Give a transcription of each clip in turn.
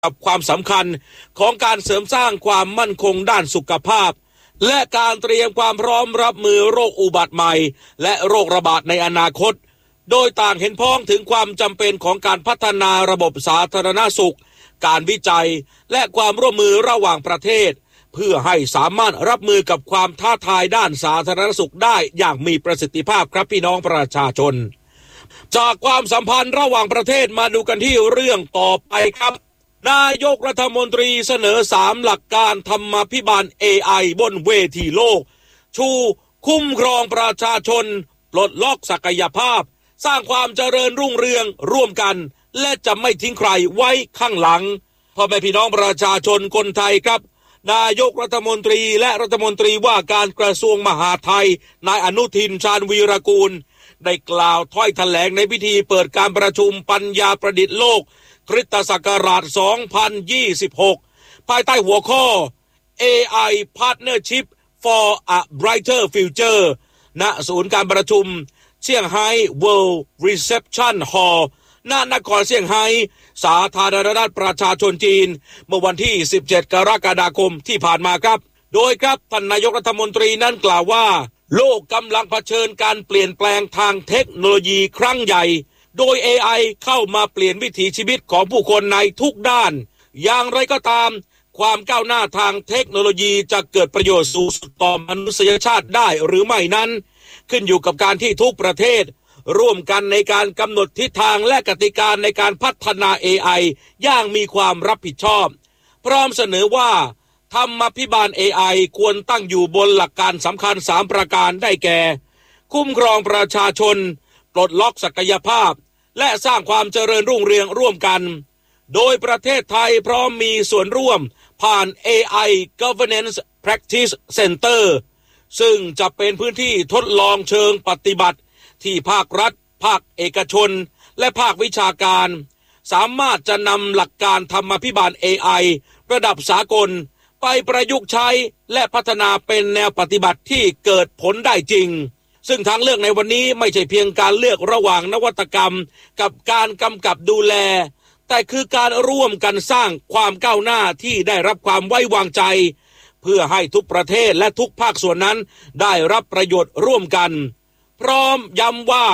กับความสำคัญของการเสริมสร้างความมั่นคงด้านสุขภาพและการเตรียมความพร้อมรับมือโรคอุบัติใหม่และโรคระบาดในอนาคตโดยต่างเห็นพ้องถึงความจำเป็นของการพัฒนาระบบสาธารณสุขการวิจัยและความร่วมมือระหว่างประเทศเพื่อให้สามารถรับมือกับความท้าทายด้านสาธารณสุขได้อย่างมีประสิทธิภาพครับพี่น้องประชาชนจากความสัมพันธ์ระหว่างประเทศมาดูกันที่เรื่องต่อไปครับนายกรัฐมนตรีเสนอ3หลักการธรรมาภิบาล AI บนเวทีโลกชูคุ้มครองประชาชนปลดล็อกศักยภาพสร้างความเจริญรุ่งเรืองร่วมกันและจะไม่ทิ้งใครไว้ข้างหลังพ่อแม่พี่น้องประชาชนคนไทยครับนายกรัฐมนตรีและรัฐมนตรีว่าการกระทรวงมหาดไทยนายอนุทินชาญวีรกูลได้กล่าวถ้อยแถลงในพิธีเปิดการประชุมปัญญาประดิษฐ์โลกคริสตศักราช 2026 ภายใต้หัวข้อ AI Partnership for a Brighter Future ณ ศูนย์การประชุมเซี่ยงไฮ้ World Reception Hall ณ นครเซี่ยงไฮ้สาธารณรัฐประชาชนจีนเมื่อวันที่ 17 กรกฎาคมที่ผ่านมาครับโดยครับท่านนายกรัฐมนตรีนั้นกล่าวว่าโลกกำลังเผชิญการเปลี่ยนแปลงทางเทคโนโลยีครั้งใหญ่โดย AI เข้ามาเปลี่ยนวิถีชีวิตของผู้คนในทุกด้านอย่างไรก็ตามความก้าวหน้าทางเทคโนโลยีจะเกิดประโยชน์สูงสุดต่อมนุษยชาติได้หรือไม่นั้นขึ้นอยู่กับการที่ทุกประเทศร่วมกันในการกำหนดทิศทางและกติกาในการพัฒนา AI อย่างมีความรับผิดชอบพร้อมเสนอว่าธรรมาภิบาล AI ควรตั้งอยู่บนหลักการสำคัญ3ประการได้แก่คุ้มครองประชาชนปลดล็อกศักยภาพและสร้างความเจริญรุ่งเรืองร่วมกันโดยประเทศไทยพร้อมมีส่วนร่วมผ่าน AI Governance Practice Center ซึ่งจะเป็นพื้นที่ทดลองเชิงปฏิบัติที่ภาครัฐภาคเอกชนและภาควิชาการสามารถจะนำหลักการธรรมาภิบาล AI ระดับสากลไปประยุกต์ใช้และพัฒนาเป็นแนวปฏิบัติที่เกิดผลได้จริงซึ่งทางเลือกในวันนี้ไม่ใช่เพียงการเลือกระหว่างนวัตกรรมกับการกำกับดูแลแต่คือการร่วมกันสร้างความก้าวหน้าที่ได้รับความไว้วางใจเพื่อให้ทุกประเทศและทุกภาคส่วนนั้นได้รับประโยชน์ร่วมกันพร้อมย้ำว่า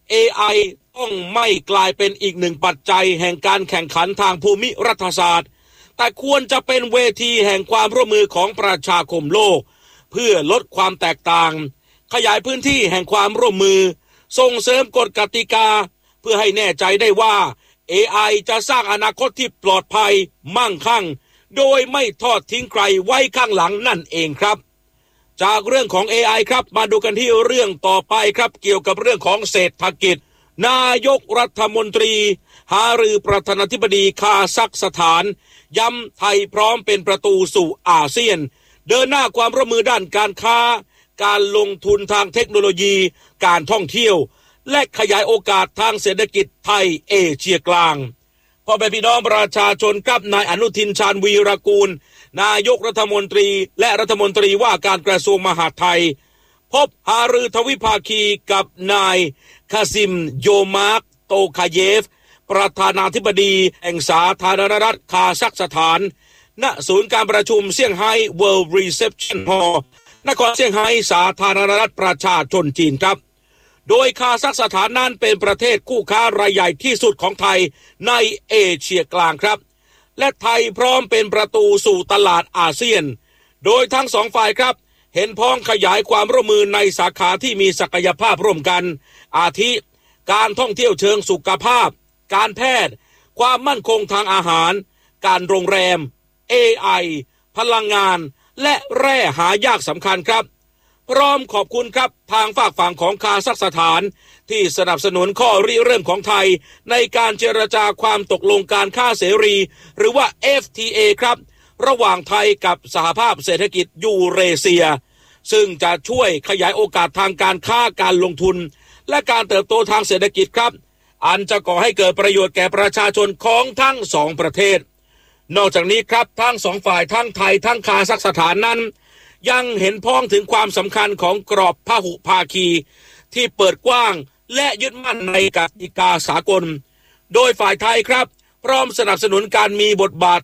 AI ต้องไม่กลายเป็นอีกหนึ่งปัจจัยแห่งการแข่งขันทางภูมิรัฐศาสตร์แต่ควรจะเป็นเวทีแห่งความร่วมมือของประชาคมโลกเพื่อลดความแตกต่างขยายพื้นที่แห่งความร่วมมือส่งเสริมกฎกติกาเพื่อให้แน่ใจได้ว่า AI จะสร้างอนาคตที่ปลอดภัยมั่งคั่งโดยไม่ทอดทิ้งใครไว้ข้างหลังนั่นเองครับจากเรื่องของ AI ครับมาดูกันที่เรื่องต่อไปครับเกี่ยวกับเรื่องของเศรษฐกิจนายกรัฐมนตรีหารือประธานาธิบดีคาซัคสถานย้ำไทยพร้อมเป็นประตูสู่อาเซียนเดินหน้าความร่วมมือด้านการค้าการลงทุนทางเทคโนโลยีการท่องเที่ยวและขยายโอกาสทางเศรษฐกิจไทยเอเชียกลางพ่อแม่พี่น้องประชาชนครับนายอนุทินชาญวีรกูลนายกรัฐมนตรีและรัฐมนตรีว่าการกระทรวงมหาดไทยพบหารือทวิภาคีกับนายคาซิมโยมาร์กโตคาเยฟประธานาธิบดีแห่งสาธารณรัฐคาซัคสถานณศูนย์การประชุมเซี่ยงไฮ้ World Reception Hall นครเซี่ยงไฮ้สาธารณรัฐประชาชนจีนครับโดยคาซัคสถานนั้นเป็นประเทศคู่ค้ารายใหญ่ที่สุดของไทยในเอเชียกลางครับและไทยพร้อมเป็นประตูสู่ตลาดอาเซียนโดยทั้งสองฝ่ายครับเห็นพ้องขยายความร่วมมือในสาขาที่มีศักยภาพร่วมกันอาทิการท่องเที่ยวเชิงสุขภาพการแพทย์ความมั่นคงทางอาหารการโรงแรม AI พลังงานและแร่หายากสำคัญครับพร้อมขอบคุณครับทางฝากฝั่งของคาซัคสถานที่สนับสนุนข้อริเริ่มของไทยในการเจรจาความตกลงการค้าเสรีหรือว่า FTA ครับระหว่างไทยกับสหภาพเศรษฐกิจยูเรเซียซึ่งจะช่วยขยายโอกาสทางการค้าการลงทุนและการเติบโตทางเศรษฐกิจครับอันจะก่อให้เกิดประโยชน์แก่ประชาชนของทั้งสองประเทศนอกจากนี้ครับทั้งสองฝ่ายทั้งไทยทั้งคาซัคสถานนั้นยังเห็นพ้องถึงความสำคัญของกรอบพหุภาคีที่เปิดกว้างและยึดมั่นในกติกาสากลโดยฝ่ายไทยครับพร้อมสนับสนุนการมีบทบาท